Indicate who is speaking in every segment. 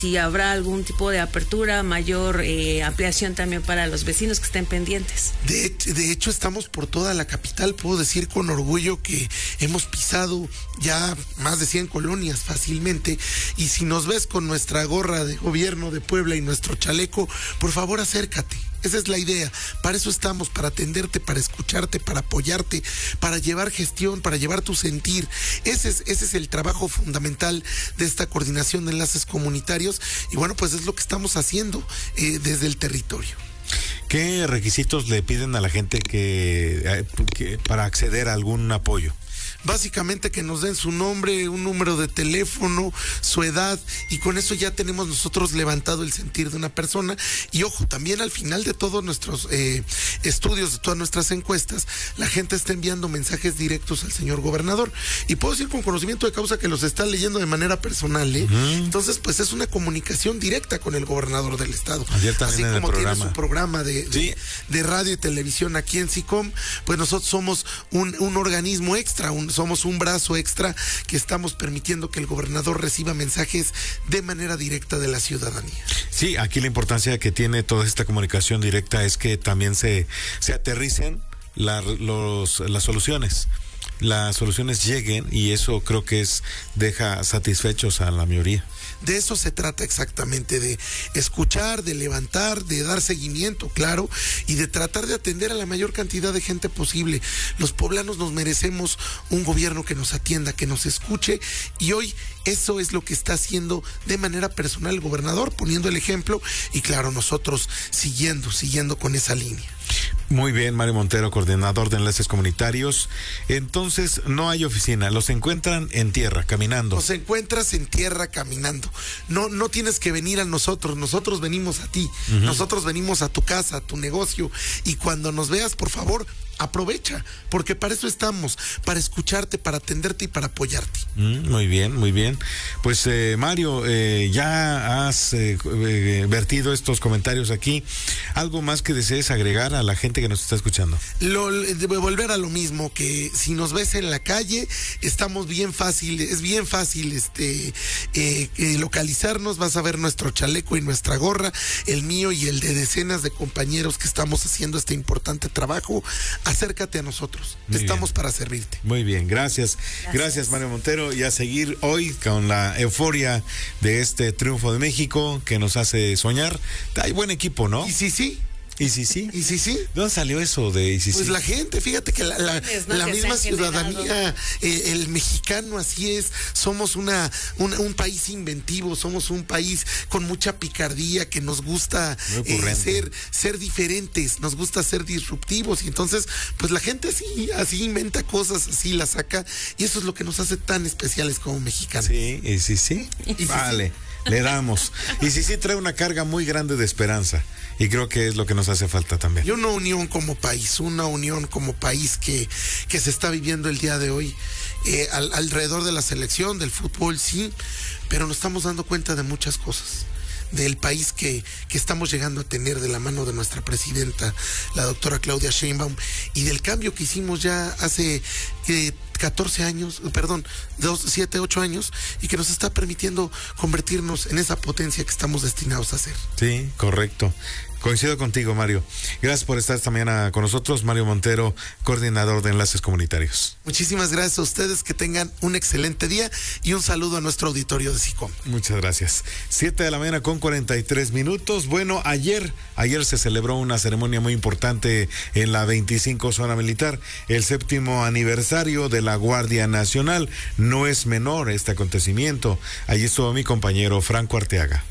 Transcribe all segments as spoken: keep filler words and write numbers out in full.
Speaker 1: si habrá algún tipo de apertura, mayor eh, ampliación también para los vecinos que estén pendientes.
Speaker 2: De, de hecho, estamos por toda la capital. Puedo decir con orgullo que hemos pisado ya más de cien colonias fácilmente. Y si nos ves con nuestra gorra de gobierno de Puebla y nuestro chaleco, por favor acércate. Esa es la idea. Para eso estamos, para atenderte, para escucharte, para apoyarte, para llevar gestión, para llevar tu sentir. Ese es, ese es el trabajo fundamental de esta coordinación de enlaces comunitarios. Y bueno, pues es lo que estamos haciendo eh, desde el territorio.
Speaker 3: ¿Qué requisitos le piden a la gente que, que para acceder a algún apoyo?
Speaker 2: Básicamente que nos den su nombre, un número de teléfono, su edad, y con eso ya tenemos nosotros levantado el sentir de una persona. Y ojo, también al final de todos nuestros eh, estudios, de todas nuestras encuestas, la gente está enviando mensajes directos al señor gobernador. Y puedo decir con conocimiento de causa que los está leyendo de manera personal, ¿eh? Uh-huh. Entonces, pues es una comunicación directa con el gobernador del estado.
Speaker 3: Ayer también
Speaker 2: así
Speaker 3: en
Speaker 2: como
Speaker 3: el
Speaker 2: tiene su programa de, de,
Speaker 3: ¿Sí?
Speaker 2: de radio y televisión aquí en SICOM, pues nosotros somos un, un organismo extra, un somos un brazo extra que estamos permitiendo que el gobernador reciba mensajes de manera directa de la ciudadanía.
Speaker 3: Sí, aquí la importancia que tiene toda esta comunicación directa es que también se, se aterricen la, los, las soluciones. Las soluciones lleguen y eso creo que es deja satisfechos a la mayoría.
Speaker 2: De eso se trata exactamente, de escuchar, de levantar, de dar seguimiento, claro, y de tratar de atender a la mayor cantidad de gente posible. Los poblanos nos merecemos un gobierno que nos atienda, que nos escuche, y hoy eso es lo que está haciendo de manera personal el gobernador, poniendo el ejemplo, y claro, nosotros siguiendo, siguiendo con esa línea.
Speaker 3: Muy bien, Mario Montero, coordinador de enlaces comunitarios. Entonces, no hay oficina, los encuentran en tierra, caminando.
Speaker 2: Los encuentras en tierra, caminando. No, no tienes que venir a nosotros, nosotros venimos a ti, uh-huh. Nosotros venimos a tu casa, a tu negocio, y cuando nos veas, por favor, aprovecha, porque para eso estamos, para escucharte, para atenderte y para apoyarte.
Speaker 3: Mm, muy bien, muy bien. Pues eh, Mario, eh, ya has eh, eh, vertido estos comentarios aquí. ¿Algo más que desees agregar a la gente que nos está escuchando?
Speaker 2: Lo, debe volver a lo mismo, que si nos ves en la calle, estamos bien fácil, es bien fácil este eh, eh, localizarnos, vas a ver nuestro chaleco y nuestra gorra, el mío y el de decenas de compañeros que estamos haciendo este importante trabajo. Acércate a nosotros, Muy estamos bien. Para servirte.
Speaker 3: Muy bien, gracias. gracias. Gracias, Mario Montero, y a seguir hoy con la euforia de este triunfo de México que nos hace soñar. Hay buen equipo, ¿no?
Speaker 2: Y sí, sí.
Speaker 3: ¿Y sí, sí?
Speaker 2: ¿Y sí, sí?
Speaker 3: ¿De dónde salió eso de y sí,
Speaker 2: Pues
Speaker 3: sí?
Speaker 2: la gente, fíjate que la, la,
Speaker 1: es, ¿no?
Speaker 2: la
Speaker 1: que
Speaker 2: misma ciudadanía, eh, el mexicano así es, somos una, una un país inventivo, somos un país con mucha picardía, que nos gusta eh, ser, ser diferentes, nos gusta ser disruptivos, y entonces, pues la gente así, así inventa cosas, así las saca, y eso es lo que nos hace tan especiales como mexicanos.
Speaker 3: Sí, y sí, sí.
Speaker 2: Y
Speaker 3: vale.
Speaker 2: Sí, sí.
Speaker 3: Le damos. Y sí, sí trae una carga muy grande de esperanza. Y creo que es lo que nos hace falta también.
Speaker 2: Y una unión como país, una unión como país que, que se está viviendo el día de hoy. Eh, al, alrededor de la selección, del fútbol, sí, pero nos estamos dando cuenta de muchas cosas. Del país que, que estamos llegando a tener de la mano de nuestra presidenta, la doctora Claudia Sheinbaum, y del cambio que hicimos ya hace eh, catorce años, perdón, dos, siete, ocho años, y que nos está permitiendo convertirnos en esa potencia que estamos destinados a ser.
Speaker 3: Sí, correcto. Coincido contigo, Mario. Gracias por estar esta mañana con nosotros. Mario Montero, coordinador de enlaces comunitarios.
Speaker 2: Muchísimas gracias a ustedes, que tengan un excelente día y un saludo a nuestro auditorio de SICOM.
Speaker 3: Muchas gracias. Siete de la mañana con cuarenta y tres minutos. Bueno, ayer, ayer se celebró una ceremonia muy importante en la veinticinco Zona Militar, el séptimo aniversario de la Guardia Nacional. No es menor este acontecimiento. Allí estuvo mi compañero Franco Arteaga.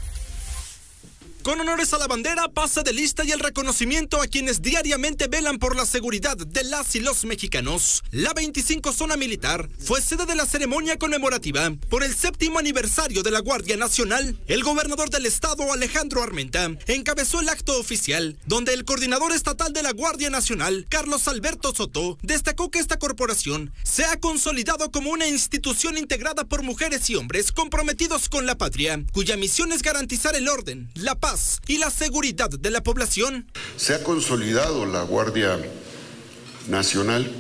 Speaker 4: Con honores a la bandera, pase de lista y el reconocimiento a quienes diariamente velan por la seguridad de las y los mexicanos. La veinticinco Zona Militar fue sede de la ceremonia conmemorativa por el séptimo aniversario de la Guardia Nacional. El gobernador del estado, Alejandro Armenta, encabezó el acto oficial, donde el coordinador estatal de la Guardia Nacional, Carlos Alberto Soto, destacó que esta corporación se ha consolidado como una institución integrada por mujeres y hombres comprometidos con la patria, cuya misión es garantizar el orden, la paz y la seguridad de la población.
Speaker 5: Se ha consolidado la Guardia Nacional.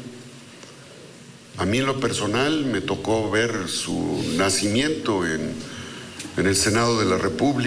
Speaker 5: A mí en lo personal me tocó ver su nacimiento en, en el Senado de la República.